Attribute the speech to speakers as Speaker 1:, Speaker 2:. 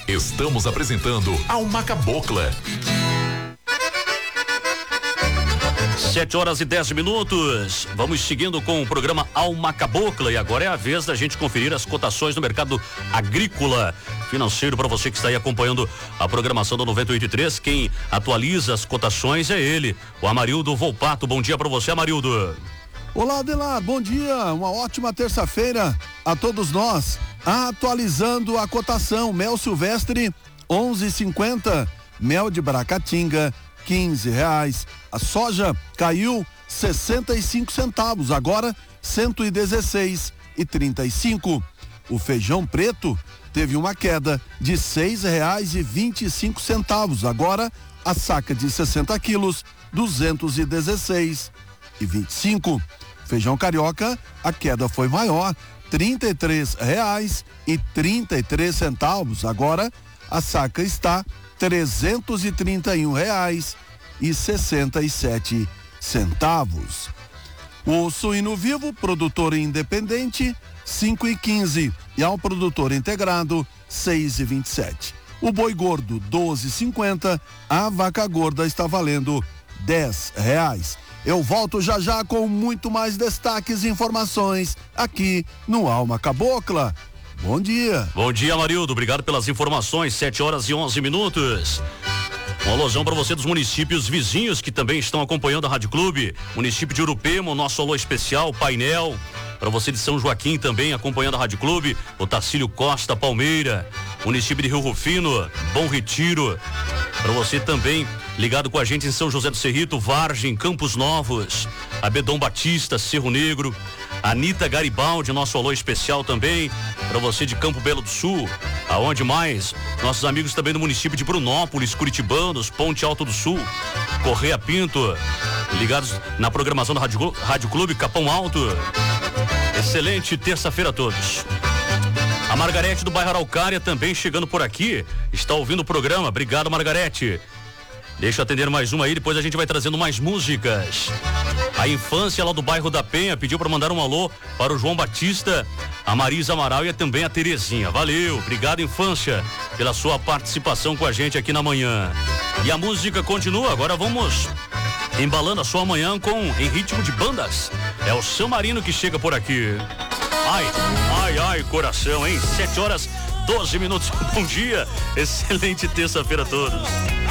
Speaker 1: Estamos apresentando Alma Cabocla.
Speaker 2: 7h10. Vamos seguindo com o programa Alma Cabocla e agora é a vez da gente conferir as cotações no mercado agrícola financeiro para você que está aí acompanhando a programação do 98.3. Quem atualiza as cotações é ele, o Amarildo Volpato. Bom dia para você, Amarildo.
Speaker 3: Olá, Adelar, bom dia, uma ótima terça-feira a todos nós. Atualizando a cotação, mel silvestre 11,50, mel de Bracatinga R$15. A soja caiu 65 centavos, agora 116,35. O feijão preto teve uma queda de R$6,25, agora a saca de 60 quilos 216,25. Feijão carioca, a queda foi maior, R$33,33, agora a saca está R$331,67. O suíno vivo, produtor independente, 5,15, e ao produtor integrado, 6,27. O boi gordo, 12,50, a vaca gorda está valendo R$10. Eu volto já já com muito mais destaques e informações aqui no Alma Cabocla. Bom dia.
Speaker 2: Bom dia, Amarildo. Obrigado pelas informações. 7h11. Um alôzão para você dos municípios vizinhos que também estão acompanhando a Rádio Clube. Município de Urupema, o nosso alô especial, Painel. Para você de São Joaquim também acompanhando a Rádio Clube, o Tacílio Costa, Palmeira. Município de Rio Rufino, Bom Retiro. Para você também ligado com a gente em São José do Cerrito, Vargem, Campos Novos, Abedão Batista, Cerro Negro, Anita Garibaldi, nosso alô especial também para você de Campo Belo do Sul. Aonde mais? Nossos amigos também do município de Brunópolis, Curitibanos, Ponte Alto do Sul, Correia Pinto, ligados na programação da Rádio Clube Capão Alto. Excelente terça-feira a todos. A Margarete do bairro Araucária também chegando por aqui, está ouvindo o programa. Obrigado, Margarete. Deixa eu atender mais uma aí, depois a gente vai trazendo mais músicas. A Infância lá do bairro da Penha pediu para mandar um alô para o João Batista, a Marisa Amaral e também a Terezinha. Valeu, obrigado, Infância, pela sua participação com a gente aqui na manhã. E a música continua, agora vamos embalando a sua manhã em ritmo de bandas. É o San Marino que chega por aqui. Ai, coração, hein? 7h12. Bom dia, excelente terça-feira a todos.